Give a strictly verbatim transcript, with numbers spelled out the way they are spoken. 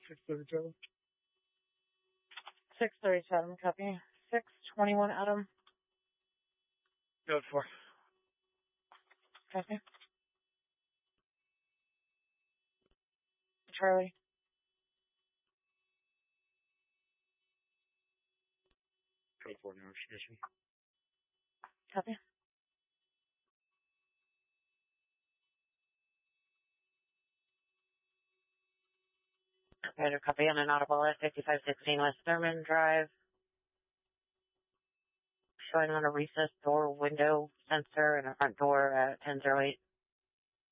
six thirty-seven. six thirty-seven, copy. six twenty-one, Adam. Go for. Copy. Charlie. Go for negotiation. Copy. Operator, copy on an audible at fifty-five sixteen West Thurman Drive. Showing on a recessed door window sensor and a front door at ten oh eight.